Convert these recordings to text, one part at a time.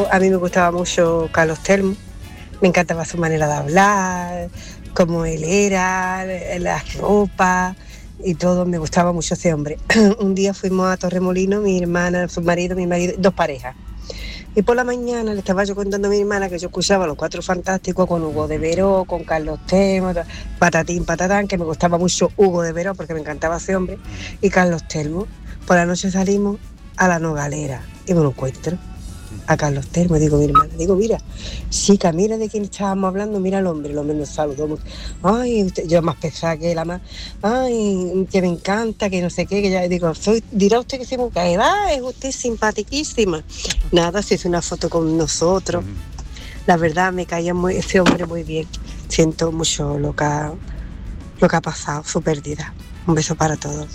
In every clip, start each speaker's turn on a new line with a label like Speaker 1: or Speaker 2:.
Speaker 1: a mí me gustaba mucho Carlos Telmo, me encantaba su manera de hablar, cómo él era, las ropas y todo, me gustaba mucho ese hombre. Un día fuimos a Torremolinos, mi hermana, su marido, mi marido, dos parejas. Y por la mañana le estaba yo contando a mi hermana que yo escuchaba Los Cuatro Fantásticos con Hugo de Veró, con Carlos Telmo, patatín, patatán, que me gustaba mucho Hugo de Veró porque me encantaba ese hombre, y Carlos Telmo. Por la noche salimos a la Nogalera y me lo encuentro a Carlos Telmo, digo, mi hermana, digo, mira, chica, mira de quién estábamos hablando, mira el hombre nos saludó, ay, usted, yo más pesada que la más, ay, que me encanta, que no sé qué, que ya digo, dirá usted que se me cae, es usted simpaticísima, nada, se hizo una foto con nosotros, la verdad me caía ese hombre muy bien, siento mucho lo que ha pasado, su pérdida, un beso para todos.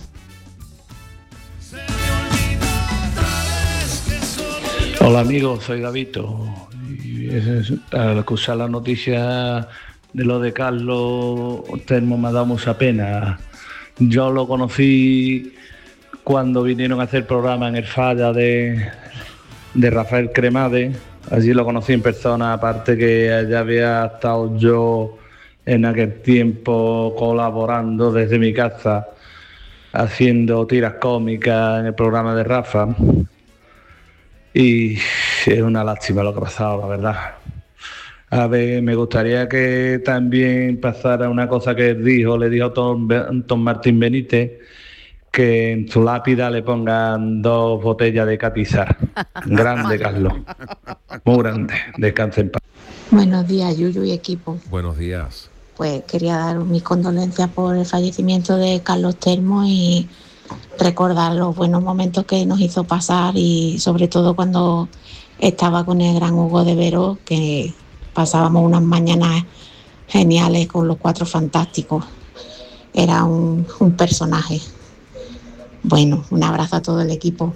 Speaker 2: Hola amigos, soy Gavito. Al escuchar la noticia de lo de Carlos Telmo me ha dado mucha pena. Yo lo conocí cuando vinieron a hacer programa en el Falla de Rafael Cremades. Allí lo conocí en persona, aparte que allá había estado yo en aquel tiempo colaborando desde mi casa, haciendo tiras cómicas en el programa de Rafa. Y es una lástima lo que ha pasado, la verdad. A ver, me gustaría que también pasara una cosa que le dijo Tom Martín Benítez, que en su lápida le pongan 2 botellas de Catizar. Grande, Carlos. Muy grande. Descanse en paz.
Speaker 3: Buenos días, Yuyu y equipo.
Speaker 4: Buenos días.
Speaker 3: Pues quería dar mis condolencias por el fallecimiento de Carlos Telmo y recordar los buenos momentos que nos hizo pasar, y sobre todo cuando estaba con el gran Hugo de Veró, que pasábamos unas mañanas geniales con Los Cuatro Fantásticos. Era un personaje. Bueno, un abrazo a todo el equipo.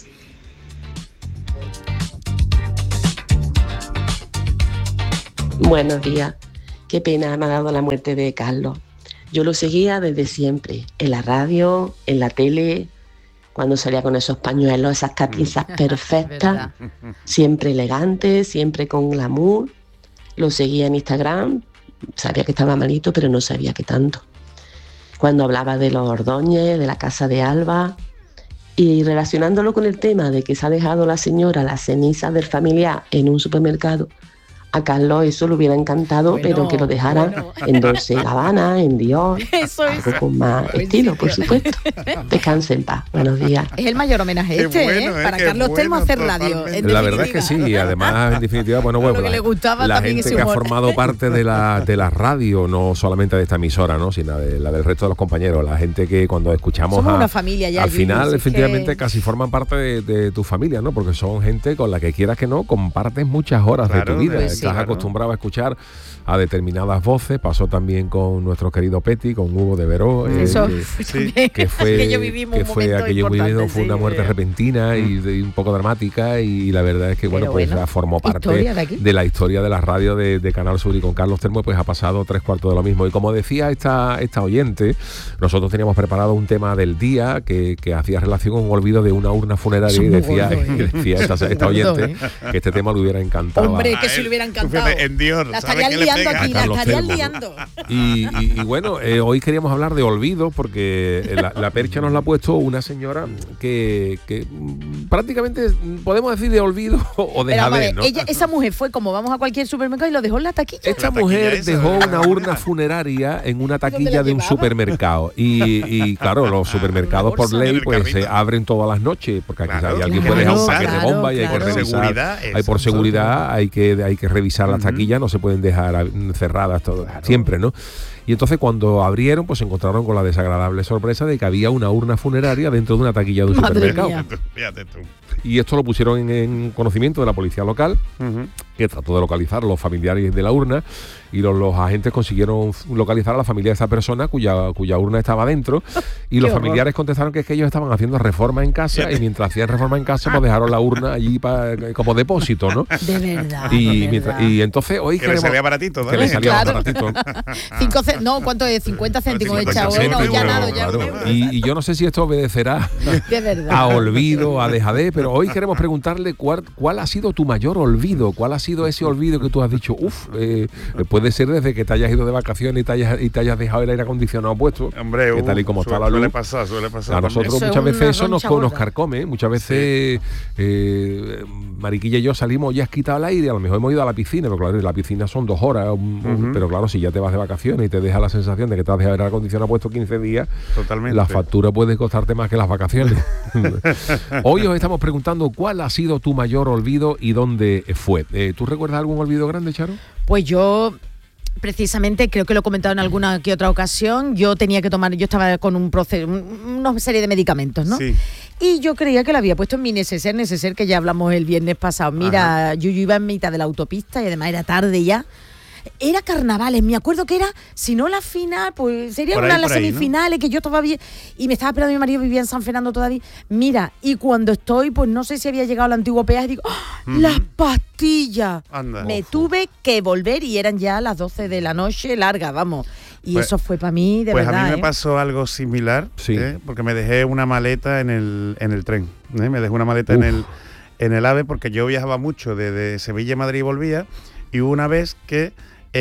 Speaker 5: Buenos días. Qué pena me ha dado la muerte de Carlos. Yo lo seguía desde siempre, en la radio, en la tele, cuando salía con esos pañuelos, esas camisas perfectas, siempre elegante, siempre con glamour. Lo seguía en Instagram, sabía que estaba malito, pero no sabía que tanto. Cuando hablaba de los Ordóñez, de la casa de Alba, y relacionándolo con el tema de que se ha dejado la señora las cenizas del familiar en un supermercado, a Carlos eso le hubiera encantado, pero que lo dejaran en Dolce & Gabbana, en Dior, algo con más estilo, por supuesto. Descanse en paz. Buenos días.
Speaker 6: Es el mayor homenaje para Carlos Telmo hacer radio.
Speaker 4: La verdad es que sí, y además, en definitiva, bueno, la gente que ha formado parte de la radio, no solamente de esta emisora, ¿no?, sino de la del resto de los compañeros, la gente que cuando escuchamos
Speaker 6: somos una familia ya,
Speaker 4: al final, efectivamente, casi forman parte de tu familia, ¿no?, porque son gente con la que quieras que no, compartes muchas horas de tu vida. Estás acostumbrado a escuchar a determinadas voces. Pasó también con nuestro querido Petty, con Hugo de Veró, que fue aquello vivido, fue una muerte repentina y un poco dramática, y la verdad es que formó parte de la historia de la radio de Canal Sur, y con Carlos Telmo pues ha pasado 3/4 de lo mismo. Y como decía esta oyente, nosotros teníamos preparado un tema del día que hacía relación con un olvido de una urna funeraria, y decía esta oyente que este tema le hubiera encantado.
Speaker 6: Hombre, que si le hubiera encantado.
Speaker 7: En Dios,
Speaker 6: la estarían liando aquí, la estarían liando.
Speaker 4: Y bueno, hoy queríamos hablar de olvido, porque la percha nos la ha puesto una señora que prácticamente podemos decir de olvido o de haber, ¿no?
Speaker 6: Esa mujer fue como vamos a cualquier supermercado y lo dejó en la taquilla.
Speaker 4: Esta mujer dejó una urna funeraria en una taquilla de un supermercado, y claro, los supermercados por ley pues se abren todas las noches, porque aquí alguien puede dejar un paquete de bomba y hay que revisar. Por seguridad hay que revisar las taquillas, no se pueden dejar cerradas siempre, ¿no? Y entonces cuando abrieron, pues se encontraron con la desagradable sorpresa de que había una urna funeraria dentro de una taquilla de un supermercado.
Speaker 7: Fíjate tú.
Speaker 4: Y esto lo pusieron en conocimiento de la policía local, que trató de localizar a los familiares de la urna, y los agentes consiguieron localizar a la familia de esa persona cuya urna estaba dentro, y los familiares contestaron que es que ellos estaban haciendo reforma en casa, y mientras hacían reforma en casa pues dejaron la urna allí como depósito, ¿no?
Speaker 6: De verdad.
Speaker 4: Y entonces hoy
Speaker 7: que le salía baratito, ¿no?
Speaker 4: Que le salía baratito.
Speaker 6: 5 no, ¿cuánto es? 50 céntimos de
Speaker 4: 50
Speaker 6: chavo.
Speaker 4: céntimos,
Speaker 6: No, ya nada,
Speaker 4: claro. Y yo no sé si esto obedecerá a olvido, a dejadez, pero hoy queremos preguntarle cuál ha sido tu mayor olvido, cuál ha sido ese olvido que tú has dicho, puede ser desde que te hayas ido de vacaciones y te hayas dejado el aire acondicionado puesto,
Speaker 7: hombre,
Speaker 4: que tal y como está la luz.
Speaker 7: Suele pasar.
Speaker 4: A nosotros muchas veces eso nos carcome, muchas veces Mariquilla y yo salimos, ya has quitado el aire, a lo mejor hemos ido a la piscina, pero claro, la piscina son 2 horas, pero claro, si ya te vas de vacaciones y te deja la sensación de que te has dejado el aire acondicionado puesto 15 días, totalmente, la factura puede costarte más que las vacaciones. Hoy os estamos preguntando cuál ha sido tu mayor olvido y dónde fue. ¿Tú recuerdas algún olvido grande, Charo?
Speaker 6: Pues yo... Precisamente, creo que lo he comentado en alguna que otra ocasión, yo estaba con una serie de medicamentos, ¿no? Sí. Y yo creía que lo había puesto en mi neceser que ya hablamos el viernes pasado. Mira, yo iba en mitad de la autopista y además era tarde ya. Era carnavales, me acuerdo que era, si no la final, pues sería una de las semifinales, ¿no? Que yo todavía, y me estaba esperando, mi marido vivía en San Fernando todavía. Mira, y cuando estoy, pues no sé si había llegado al antiguo peaje, digo, las pastillas. Anda. Me tuve que volver y eran ya las 12 de la noche, larga, vamos. Y pues, eso fue para mí, de verdad.
Speaker 7: Pues a mí me pasó algo similar, porque me dejé una maleta en el tren. Me dejé una maleta en el AVE, porque yo viajaba mucho desde Sevilla a Madrid y volvía, y una vez que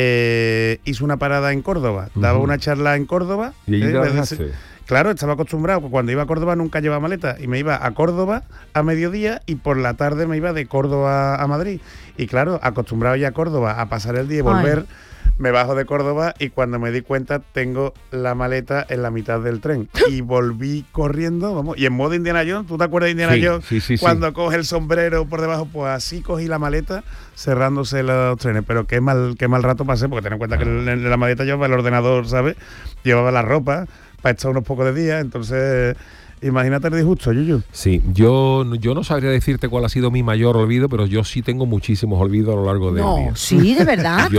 Speaker 7: hice una parada en Córdoba, daba una charla en Córdoba.
Speaker 4: ¿Y ahí
Speaker 7: claro, estaba acostumbrado, cuando iba a Córdoba nunca llevaba maleta, y me iba a Córdoba a mediodía y por la tarde me iba de Córdoba a Madrid. Y claro, acostumbrado ya a Córdoba a pasar el día y volver, me bajo de Córdoba y cuando me di cuenta tengo la maleta en la mitad del tren. Y volví corriendo, vamos, y en modo Indiana Jones, ¿tú te acuerdas de Indiana Jones? Sí, cuando coge el sombrero por debajo, pues así cogí la maleta cerrándose los trenes. Pero qué mal rato pasé, porque ten en cuenta que en la maleta llevaba el ordenador, ¿sabes? Llevaba la ropa para estar unos pocos de días, entonces... Imagínate el disgusto, Yuyu.
Speaker 4: Sí, yo no sabría decirte cuál ha sido mi mayor olvido, pero yo sí tengo muchísimos olvidos a lo largo del día.
Speaker 6: Sí, de verdad.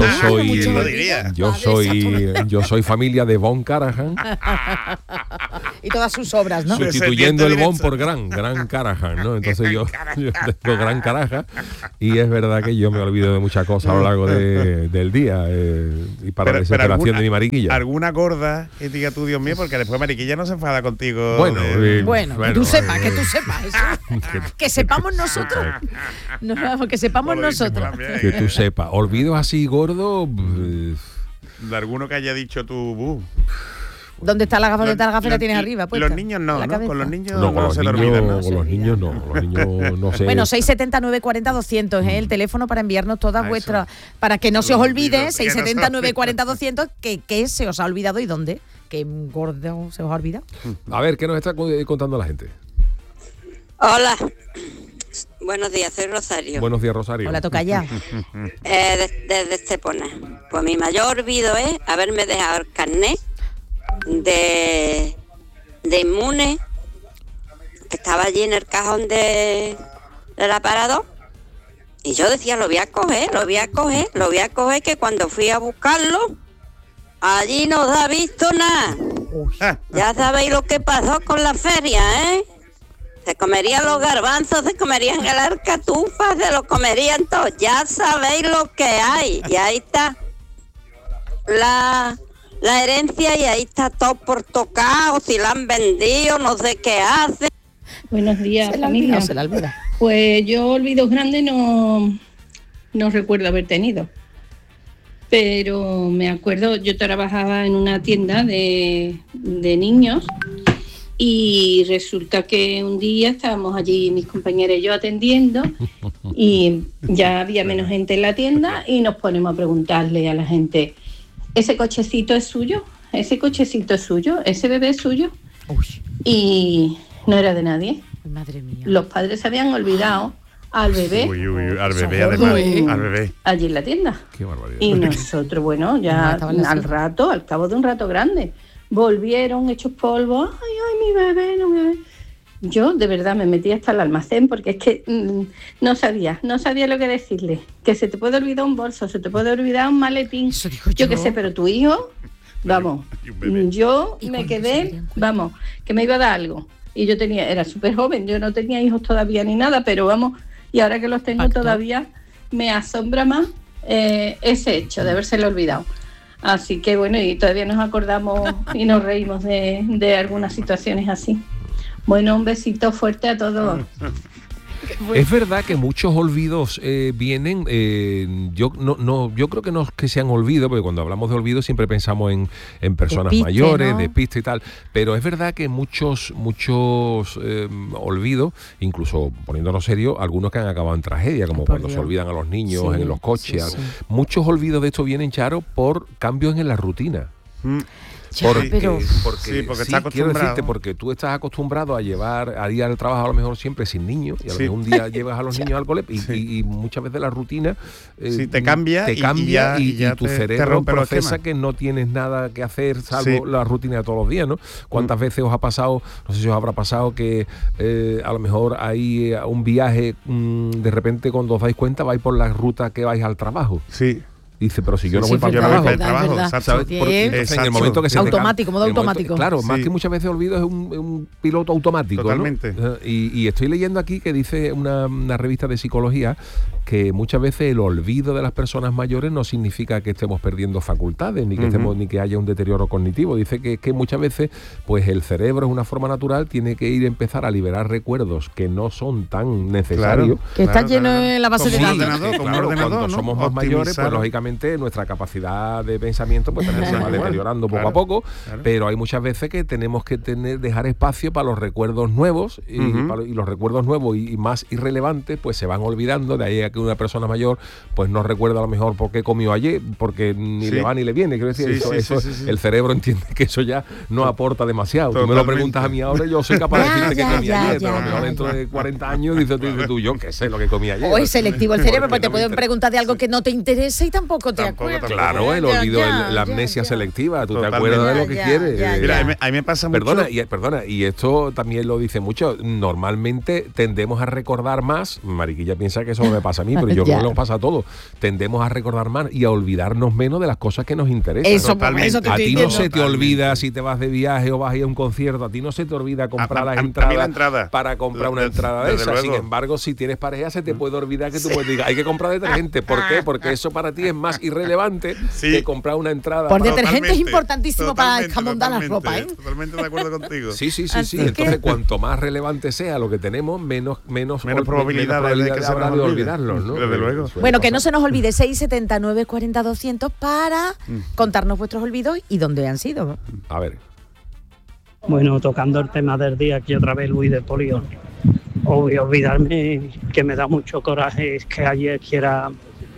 Speaker 4: Yo soy familia de Von Karajan.
Speaker 6: Y todas sus obras, ¿no?
Speaker 4: Sustituyendo el Von por Gran Karajan, ¿no? Entonces yo tengo Gran Karajan y es verdad que yo me olvido de muchas cosas a lo largo del día y para la desesperación de mi Mariquilla.
Speaker 7: ¿Alguna gorda que diga tú, Dios mío? Porque después Mariquilla no se enfada contigo.
Speaker 6: Bueno, que tú sepas eso. Que sepamos nosotros. Que sepamos nosotros.
Speaker 4: Que tú sepas. Olvidos así gordo.
Speaker 7: De alguno que haya dicho tú.
Speaker 6: ¿Dónde está la gafa? ¿Dónde está la gafa? La tienes arriba, pues.
Speaker 7: Los niños no, ¿no? Con los niños
Speaker 4: no se olvidan, ¿no? Con los niños no sé.
Speaker 6: Bueno, 670 940 200 es el teléfono para enviarnos todas vuestras, para que no se os olvide, 670 940 200, que se os ha olvidado y dónde. ¿Qué gordo se os ha olvidado?
Speaker 4: A ver, ¿qué nos está contando la gente?
Speaker 8: Hola. Buenos días, soy Rosario.
Speaker 4: Buenos días, Rosario.
Speaker 6: Hola, tocaya.
Speaker 8: Desde Estepona. Pues mi mayor olvido es haberme dejado el carnet de inmune, que estaba allí en el cajón del aparador. Y yo decía, lo voy a coger, que cuando fui a buscarlo, allí no se ha visto nada. Ya sabéis lo que pasó con la feria, ¿eh? Se comerían los garbanzos, se comerían el alcatufa, se lo comerían todos. Ya sabéis lo que hay. Y ahí está la herencia y ahí está todo por tocar, o si la han vendido, no sé qué hace.
Speaker 9: Buenos días, familia. Pues yo olvidos grandes no recuerdo haber tenido. Pero me acuerdo, yo trabajaba en una tienda de niños y resulta que un día estábamos allí mis compañeras y yo atendiendo y ya había menos gente en la tienda y nos ponemos a preguntarle a la gente, ¿ese cochecito es suyo? ¿Ese cochecito es suyo? ¿Ese bebé es suyo? Y no era de nadie.
Speaker 6: Madre mía.
Speaker 9: Los padres se habían olvidado al bebé.
Speaker 7: Al bebé además. Al bebé.
Speaker 9: Allí en la tienda.
Speaker 4: Qué barbaridad.
Speaker 9: Y nosotros, bueno, ya al cabo de un rato grande, volvieron hechos polvo. Ay, mi bebé, no me ve. Yo de verdad me metí hasta el almacén porque es que no sabía lo que decirle. Que se te puede olvidar un bolso, se te puede olvidar un maletín. Yo qué sé, pero tu hijo, vamos, yo me quedé, vamos, que me iba a dar algo. Y yo era súper joven, yo no tenía hijos todavía ni nada, pero vamos, y ahora que los tengo todavía me asombra más ese hecho de habérselo olvidado. Así que bueno, y todavía nos acordamos y nos reímos de algunas situaciones así. Bueno, un besito fuerte a todos.
Speaker 4: Es verdad que muchos olvidos vienen, yo creo que no es que sean olvidos, porque cuando hablamos de olvidos siempre pensamos en personas despiste, mayores, ¿no? Despiste y tal, pero es verdad que muchos olvidos, incluso poniéndonos serio, algunos que han acabado en tragedia, como cuando se olvidan a los niños en los coches. Muchos olvidos de esto vienen, Charo, por cambios en la rutina. Porque está acostumbrado. Quiero decirte, porque tú estás acostumbrado a ir al trabajo a lo mejor siempre sin niños, y a lo mejor un día llevas a los niños al cole y muchas veces la rutina
Speaker 7: te cambia
Speaker 4: y tu cerebro procesa que no tienes nada que hacer salvo la rutina de todos los días, ¿no? ¿Cuántas veces os ha pasado, no sé si os habrá pasado, que a lo mejor hay un viaje, de repente cuando os dais cuenta vais por la ruta que vais al trabajo?
Speaker 7: Sí.
Speaker 4: Dice, pero si yo no voy para el trabajo, ¿sabes? Porque en el momento que se
Speaker 6: automático, modo automático.
Speaker 4: Claro, más que muchas veces olvido es un piloto automático.
Speaker 7: Totalmente.
Speaker 4: ¿No? Y estoy leyendo aquí que dice una revista de psicología que muchas veces el olvido de las personas mayores no significa que estemos perdiendo facultades, ni que haya un deterioro cognitivo. Dice que muchas veces pues el cerebro es una forma natural, tiene que empezar a liberar recuerdos que no son tan necesarios.
Speaker 6: Que está lleno en la base de datos.
Speaker 4: Cuando somos más mayores, pues lógicamente nuestra capacidad de pensamiento pues también se va deteriorando poco a poco, pero hay muchas veces que tenemos que dejar espacio para los recuerdos nuevos y los recuerdos nuevos y más irrelevantes pues se van olvidando. De ahí a que una persona mayor pues no recuerda a lo mejor por qué comió ayer, porque ni le va ni le viene. Quiero decir, el cerebro entiende que eso ya no aporta demasiado. Totalmente. Tú me lo preguntas a mí ahora, yo soy capaz de decirte que comí ayer, pero a lo mejor dentro de 40 años dices tú, yo qué sé lo que comí ayer.
Speaker 6: O es selectivo el cerebro, porque te pueden preguntar de algo que no te interesa y tampoco te acuerdas.
Speaker 4: Claro, el olvido, la amnesia selectiva, tú te acuerdas de lo que quieres.
Speaker 7: Mira, a mí me pasa mucho.
Speaker 4: Perdona, y esto también lo dice mucho. Normalmente tendemos a recordar más. Mariquilla piensa que eso no me pasa a mí, pero yo creo que nos pasa a todos. Tendemos a recordar más y a olvidarnos menos de las cosas que nos interesan.
Speaker 6: Eso
Speaker 4: a ti no se te olvida si te vas de viaje o vas a ir a un concierto, a ti no se te olvida comprar las entradas para comprar una entrada de esas. Sin embargo, si tienes pareja, se te puede olvidar que tú puedes decir, hay que comprar detergente. ¿Por qué? Porque eso para ti es más irrelevante que comprar una entrada.
Speaker 6: Por detergente es importantísimo para escamondar la ropa, ¿eh?
Speaker 7: Totalmente de acuerdo contigo.
Speaker 4: Sí. Entonces, cuanto más relevante sea lo que tenemos, menos probabilidad habrá de olvidarlo, ¿no?
Speaker 7: Desde luego.
Speaker 6: Bueno, que no se nos olvide 679 40 200 para contarnos vuestros olvidos y dónde han sido.
Speaker 4: A ver.
Speaker 10: Bueno, tocando el tema del día aquí otra vez, Luis de Polión. Voy a olvidarme que me da mucho coraje, es que ayer quiera,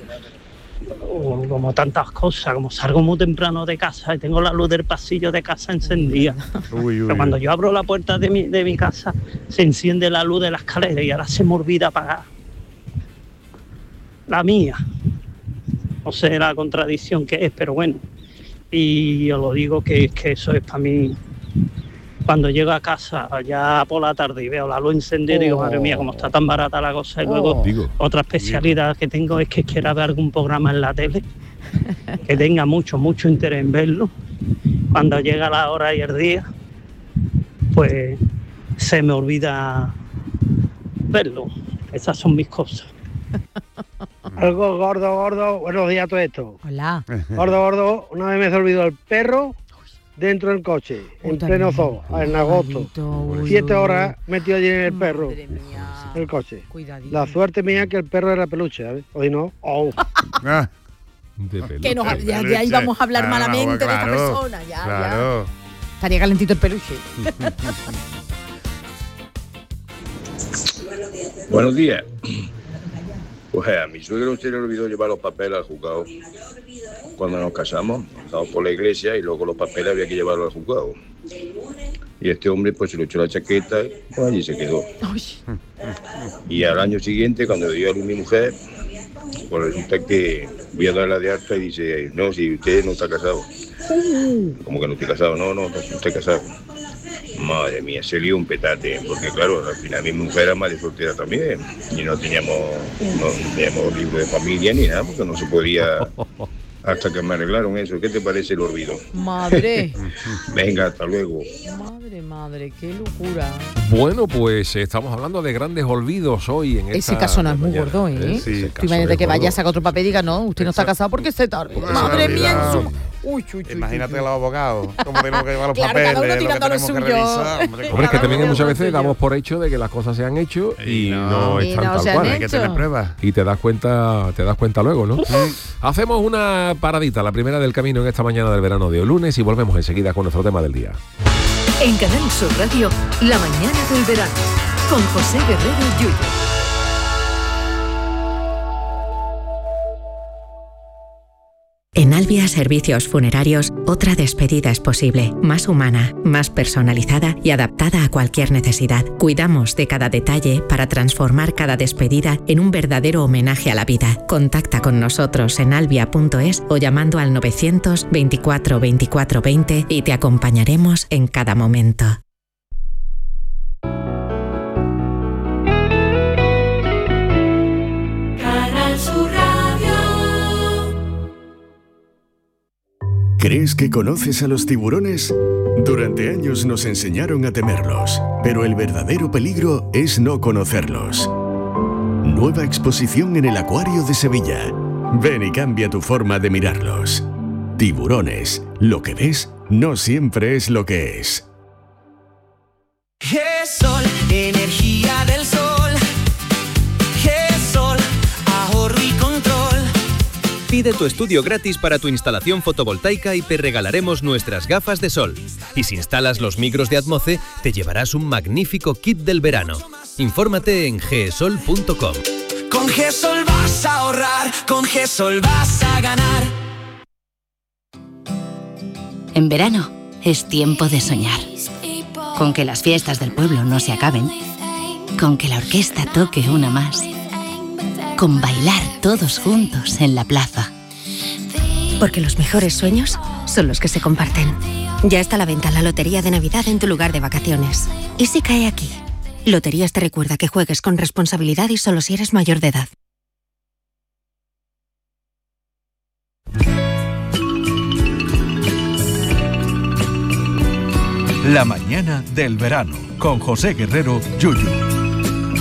Speaker 10: como tantas cosas, como salgo muy temprano de casa y tengo la luz del pasillo de casa encendida. Pero cuando yo abro la puerta de mi casa, se enciende la luz de la escalera y ahora se me olvida apagar la mía. No sé la contradicción que es, pero bueno. Y os lo digo que eso es para mí. Cuando llego a casa ya por la tarde y veo la luz encendida, digo, madre mía, cómo está tan barata la cosa. Y luego otra especialidad que tengo es que quiera ver algún programa en la tele que tenga mucho interés en verlo. Cuando llega la hora y el día, pues se me olvida verlo. Esas son mis cosas.
Speaker 11: Algo gordo, buenos días a todo esto.
Speaker 6: Hola.
Speaker 11: Gordo, una vez me se olvidó el perro dentro del coche, en pleno zoo, en agosto. 7 horas metido allí en el perro, el coche. Cuidadito. La suerte mía que el perro era peluche, ¿sabes? Hoy no.
Speaker 6: Que de ahí vamos a hablar malamente de esta persona. Ya. Estaría calentito el peluche.
Speaker 12: Buenos días. Pues a mi suegro se le olvidó llevar los papeles al juzgado. Cuando nos casamos, pasamos por la iglesia y luego los papeles había que llevarlos al juzgado. Y este hombre pues se lo echó la chaqueta y pues allí se quedó. Y al año siguiente, cuando dio a luz mi mujer, pues resulta que voy a darla de alta y dice, no, si usted no está casado. ¿Cómo que no estoy casado? No, usted casado. Madre mía, se lió un petate, porque claro, al final mi mujer era madre soltera también y no teníamos libro de familia ni nada, porque no se podía, hasta que me arreglaron eso. ¿Qué te parece el olvido?
Speaker 6: Madre.
Speaker 12: Venga, hasta luego.
Speaker 6: Madre, qué locura.
Speaker 4: Bueno, pues estamos hablando de grandes olvidos hoy en esta.
Speaker 6: Ese caso no es muy gordo, ¿eh? Sí, imagínate que vayas a sacar otro papel y diga, no, usted no está casado porque se tarde. Madre mía,
Speaker 7: Imagínate los abogados, cómo tenemos que llevar los papeles, lo que tenemos que revisar.
Speaker 4: Hombre, es que también muchas veces damos por hecho de que las cosas se han hecho y no están tal cual.
Speaker 7: Hay que tener pruebas.
Speaker 4: Y te das cuenta luego, ¿no? Hacemos una paradita, la primera del camino en esta mañana del verano de hoy lunes, y volvemos enseguida con nuestro tema del día.
Speaker 13: En Canal Sur Radio, la mañana del verano, con José Guerrero Yuyu.
Speaker 14: En Albia Servicios Funerarios, otra despedida es posible, más humana, más personalizada y adaptada a cualquier necesidad. Cuidamos de cada detalle para transformar cada despedida en un verdadero homenaje a la vida. Contacta con nosotros en albia.es o llamando al 924 24 20 y te acompañaremos en cada momento.
Speaker 15: ¿Crees que conoces a los tiburones? Durante años nos enseñaron a temerlos, pero el verdadero peligro es no conocerlos. Nueva exposición en el Acuario de Sevilla. Ven y cambia tu forma de mirarlos. Tiburones, lo que ves no siempre es lo que es.
Speaker 16: GESOL, energía del sol. GESOL, ahorro y control.
Speaker 17: Pide tu estudio gratis para tu instalación fotovoltaica y te regalaremos nuestras gafas de sol. Y si instalas los micros de Atmoce, te llevarás un magnífico kit del verano. Infórmate en gesol.com.
Speaker 16: Con GESOL vas a ahorrar, con GESOL vas a ganar.
Speaker 18: En verano es tiempo de soñar. Con que las fiestas del pueblo no se acaben. Con que la orquesta toque una más. Con bailar todos juntos en la plaza.
Speaker 19: Porque los mejores sueños son los que se comparten. Ya está a la venta la Lotería de Navidad en tu lugar de vacaciones. ¿Y si cae aquí? Loterías te recuerda que juegues con responsabilidad y solo si eres mayor de edad.
Speaker 20: La mañana del verano, con José Guerrero Yuyu.